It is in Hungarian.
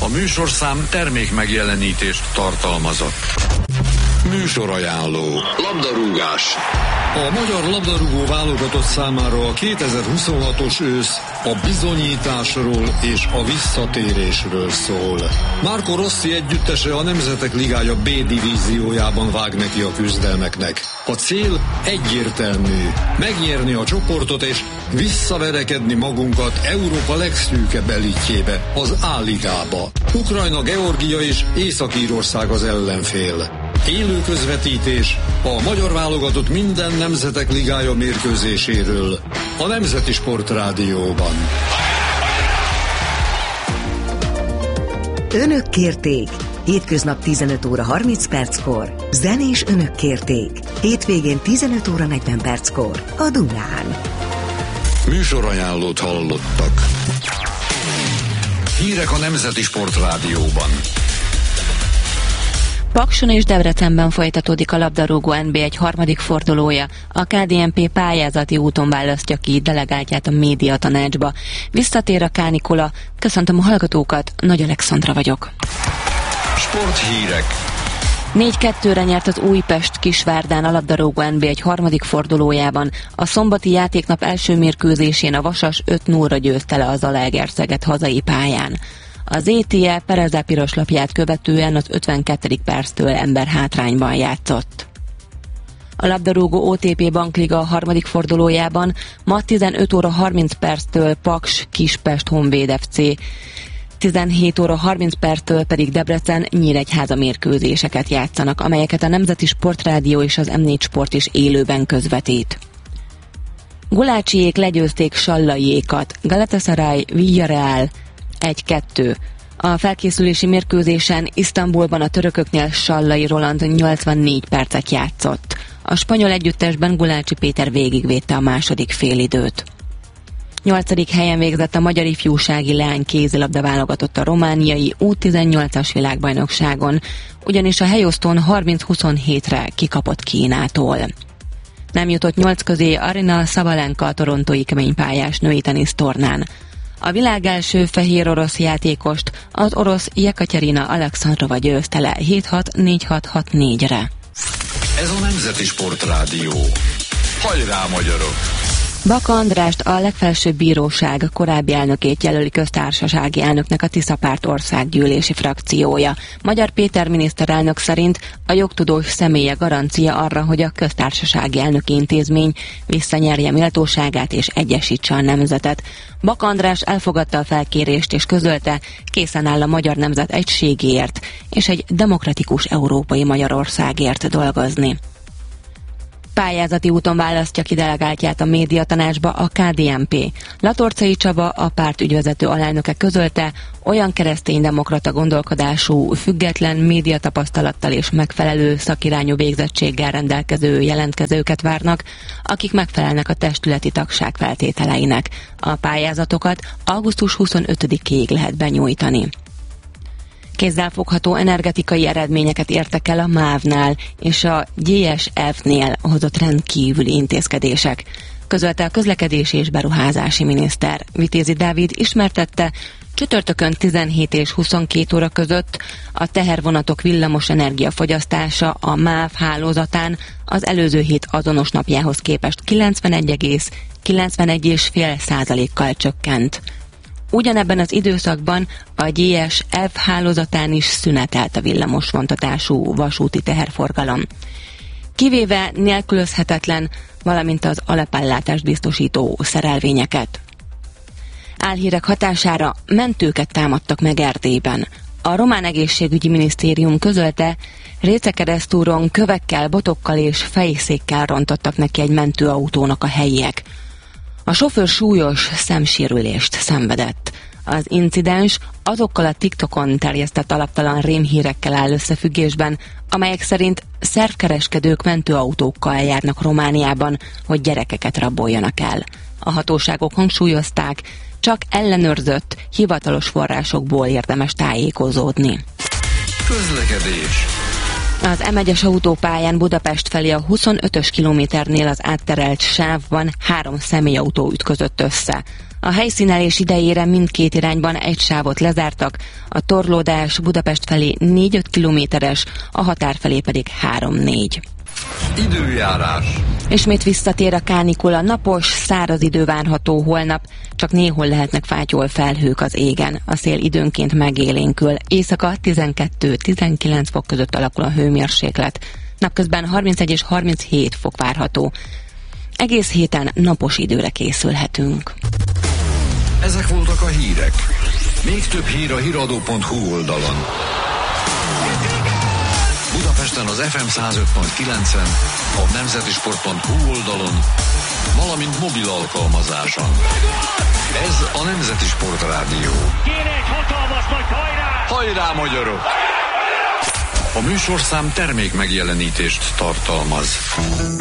A műsorszám termék megjelenítést tartalmazott. Műsorajánló. Labdarúgás. A magyar labdarúgó válogatott számára a 2026-os ősz a bizonyításról és a visszatérésről szól. Marco Rossi együttese a Nemzetek Ligája B divíziójában vág neki a küzdelmeknek. A cél egyértelmű: megnyerni a csoportot és visszaverekedni magunkat Európa legszűkebb elitjébe, az A-ligába. Ukrajna, Georgia és Észak-Írország az ellenfél. Élő közvetítés a magyar válogatott minden Nemzetek Ligája mérkőzéséről a Nemzeti Sportrádióban. Önök kérték. Hétköznap 15 óra 30 perckor. Zenés önök kérték. Hétvégén 15 óra 40 perckor. A Dunán. Műsorajánlót hallottak. Hírek a Nemzeti Sportrádióban. Pakson és Debrecenben folytatódik a labdarúgó NB1 harmadik fordulója. A KDNP pályázati úton választja ki delegáltját a médiatanácsba. Visszatér a kánikula. Köszöntöm a hallgatókat, Nagy Alexandra vagyok. Sporthírek. 4-2-re nyert az Újpest Kisvárdán a labdarúgó NB1 harmadik fordulójában. A szombati játéknap első mérkőzésén a Vasas 5-0-ra győzte le a Zalaegerszeget hazai pályán. Az ETE Pereze piroslapját követően az 52. perctől emberhátrányban játszott. A labdarúgó OTP Bankliga harmadik fordulójában ma 15 óra 30 perctől Paks Kispest Honvéd FC, 17 óra 30 perctől pedig Debrecen Nyíregyháza mérkőzéseket játszanak, amelyeket a Nemzeti Sportrádió és az M4 Sport is élőben közvetít. Gulácsiék legyőzték Sallaiékat, Galatasaray Villarreal 1-2. A felkészülési mérkőzésen Isztambulban a törököknél Sallai Roland 84 percet játszott. A spanyol együttesben Gulácsi Péter végigvédte a második félidőt. 8. helyen végzett a magyar ifjúsági leány kézilabda válogatott a romániai U18-as világbajnokságon, ugyanis a helyosztón 30-27-re kikapott Kínától. Nem jutott 8 közé Aryna Sabalenka a torontói keménypályás női tenisztornán. A világ első fehér orosz játékost az orosz Jekaterina Alexandrova győzte le 7-6, 4-6, 6-4-re. Ez a Nemzeti Sportrádió. Hajrá, magyarok! Baka Andrást, a legfelsőbb bíróság korábbi elnökét jelöli köztársasági elnöknek a Tisza Párt országgyűlési frakciója. Magyar Péter miniszterelnök szerint a jogtudós személye garancia arra, hogy a köztársasági elnöki intézmény visszanyerje méltóságát és egyesítse a nemzetet. Baka András elfogadta a felkérést és közölte, készen áll a magyar nemzet egységéért és egy demokratikus európai Magyarországért dolgozni. Pályázati úton választja ki delegáltját a médiatanácsba a KDNP. Latorcai Csaba, a párt ügyvezető alelnöke közölte, olyan kereszténydemokrata gondolkodású, független médiatapasztalattal és megfelelő szakirányú végzettséggel rendelkező jelentkezőket várnak, akik megfelelnek a testületi tagság feltételeinek. A pályázatokat augusztus 25-ig lehet benyújtani. Kézzelfogható energetikai eredményeket értek el a MÁV-nál és a GSF-nél hozott rendkívüli intézkedések, közölte a közlekedési és beruházási miniszter. Vitézi Dávid ismertette, csütörtökön 17 és 22 óra között a tehervonatok villamos energiafogyasztása a MÁV hálózatán az előző hét azonos napjához képest 91,5%-kal csökkent. Ugyanebben az időszakban a GSF hálózatán is szünetelt a villamos vontatású vasúti teherforgalom. Kivéve nélkülözhetetlen, valamint az alapellátást biztosító szerelvényeket. Álhírek hatására mentőket támadtak meg Erdélyben. A román egészségügyi minisztérium közölte, Récekeresztúron kövekkel, botokkal és fejszékkel rontottak neki egy mentőautónak a helyiek. A sofőr súlyos szemsérülést szenvedett. Az incidens azokkal a TikTokon terjesztett alaptalan rémhírekkel áll összefüggésben, amelyek szerint szervkereskedők mentőautókkal járnak Romániában, hogy gyerekeket raboljanak el. A hatóságok hangsúlyozták, csak ellenőrzött, hivatalos forrásokból érdemes tájékozódni. Közlekedés. Az M1-es autópályán Budapest felé a 25-ös kilométernél az átterelt sávban 3 személyautó ütközött össze. A helyszínelés idejére mindkét irányban egy sávot lezártak, a torlódás Budapest felé 4-5 kilométeres, a határ felé pedig 3-4. Időjárás. Ismét visszatér a kánikula, napos, száraz idő várható holnap, csak néhol lehetnek fátyol felhők az égen. A szél időnként megélénkül, éjszaka 12-19 fok között alakul a hőmérséklet. Napközben 31 és 37 fok várható. Egész héten napos időre készülhetünk. Ezek voltak a hírek. Még több hír a hiradó.hu oldalon. Budapesten az FM 105.9-en, a nemzetisport.hu oldalon, valamint mobil alkalmazáson. Ez a Nemzeti Sport Rádió. Kéne egy hatalmas nagy hajrá! Hajrá, magyarok! A műsorszám termék megjelenítést tartalmaz.